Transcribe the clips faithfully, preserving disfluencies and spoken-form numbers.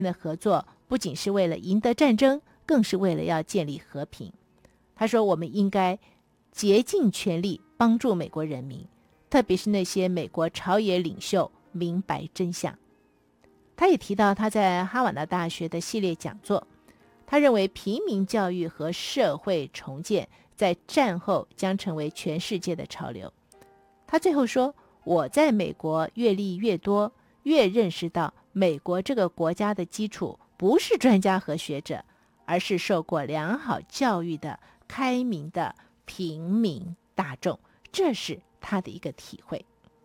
的合作不仅是为了赢得战争，更是为了要建立和平。他说，我们应该竭尽全力帮助美国人民，特别是那些美国朝野领袖明白真相。他也提到他在哈瓦那大学的系列讲座，他认为平民教育和社会重建在战后将成为全世界的潮流。他最后说，我在美国阅历越多，越认识到美国这个国家的基础不是专家和学者，而是受过良好教育的开明的平民大众，这是他的一个体会。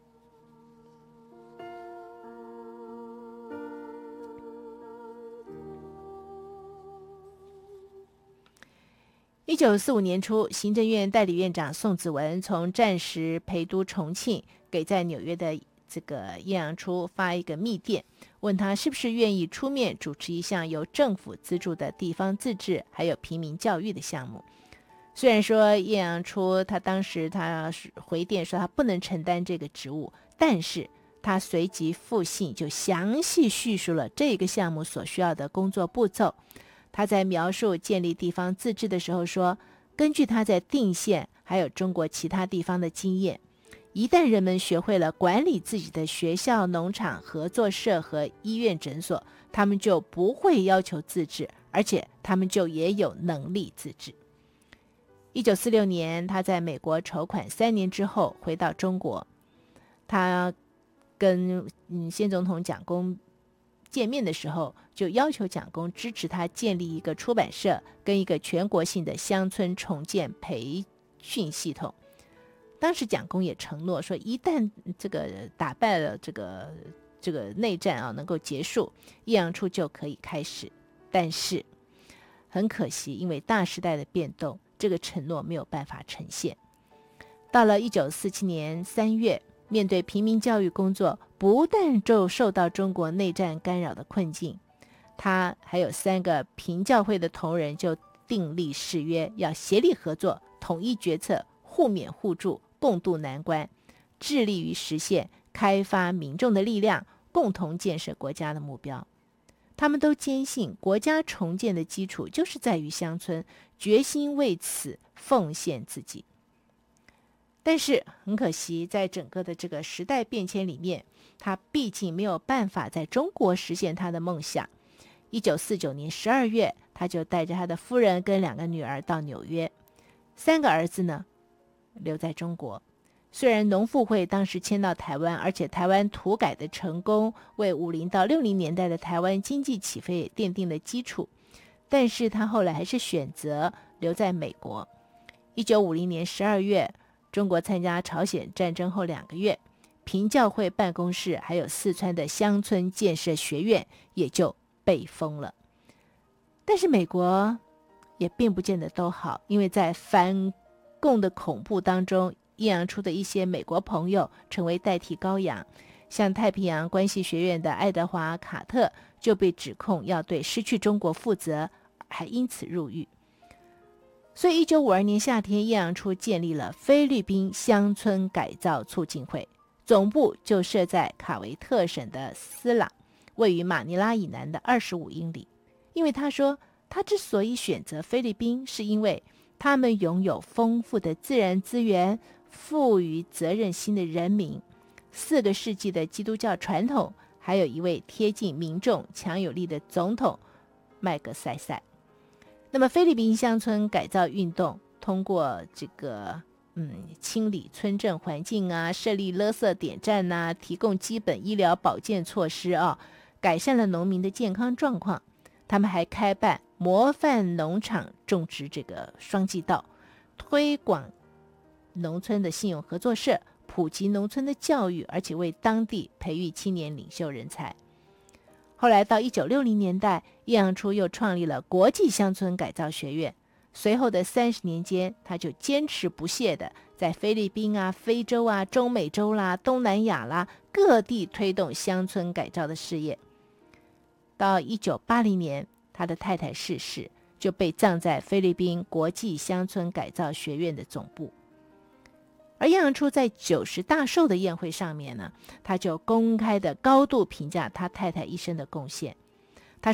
一九四五年初，行政院代理院长宋子文从战时陪都重庆，给在纽约的这个叶阳初发一个密电，问他是不是愿意出面主持一项由政府资助的地方自治还有平民教育的项目。虽然说叶阳初他当时他回电说他不能承担这个职务，但是他随即复信，就详细叙述了这个项目所需要的工作步骤。他在描述建立地方自治的时候说，根据他在定县还有中国其他地方的经验，一旦人们学会了管理自己的学校、农场、合作社和医院诊所，他们就不会要求自治，而且他们就也有能力自治。一九四六年，他在美国筹款三年之后回到中国，他跟嗯先总统蒋公见面的时候，就要求蒋公支持他建立一个出版社跟一个全国性的乡村重建培训系统。当时蒋公也承诺说，一旦这个打败了这个这个内战啊能够结束，叶阳初就可以开始。但是很可惜，因为大时代的变动，这个承诺没有办法呈现。到了一九四七年三月，面对平民教育工作不但就受到中国内战干扰的困境，他还有三个平教会的同仁就订立誓约，要协力合作，统一决策，互勉互助，共度难关，致力于实现开发民众的力量，共同建设国家的目标。他们都坚信国家重建的基础就是在于乡村，决心为此奉献自己。但是很可惜，在整个的这个时代变迁里面，他毕竟没有办法在中国实现他的梦想。一九四九年十二月，他就带着他的夫人跟两个女儿到纽约，三个儿子呢留在中国。虽然农复会当时迁到台湾，而且台湾土改的成功为五零到六零年代的台湾经济起飞也奠定了基础，但是他后来还是选择留在美国。一九五零年十二月，中国参加朝鲜战争后两个月，平教会办公室还有四川的乡村建设学院也就被封了。但是美国也并不见得都好，因为在反共的恐怖当中，叶阳初的一些美国朋友成为代替羔羊，像太平洋关系学院的爱德华·卡特就被指控要对失去中国负责，还因此入狱。所以一九五二年夏天，叶阳初建立了菲律宾乡村改造促进会，总部就设在卡维特省的斯朗，位于马尼拉以南的二十五英里。因为他说，他之所以选择菲律宾，是因为他们拥有丰富的自然资源，富于责任心的人民，四个世纪的基督教传统，还有一位贴近民众、强有力的总统麦格塞塞。那么菲律宾乡村改造运动通过这个嗯清理村镇环境啊，设立垃圾点站啊，提供基本医疗保健措施啊，改善了农民的健康状况。他们还开办模范农场种植这个双季稻，推广农村的信用合作社，普及农村的教育，而且为当地培育青年领袖人才。后来到一九六零年代，叶阳初又创立了国际乡村改造学院。随后的三十年间，他就坚持不懈的在菲律宾啊、非洲啊、中美洲啦、东南亚啦各地推动乡村改造的事业。到一九八零年，他的太太逝世，就被葬在菲律宾国际乡村改造学院的总部。而叶阳初在九十大寿的宴会上面呢，他就公开的高度评价他太太一生的贡献。